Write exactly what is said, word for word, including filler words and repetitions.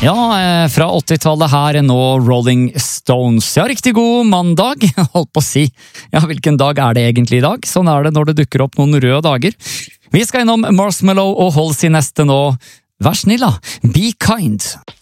Ja, fra åttitallet her er nå Rolling Stones. Ja, riktig god mandag, holdt på å si. Ja, hvilken dag er det egentlig i dag? Sånn er det når det dukker opp noen røde dager. Vi skal innom Marshmallow og Halsey neste nå. Vær snill da, be kind.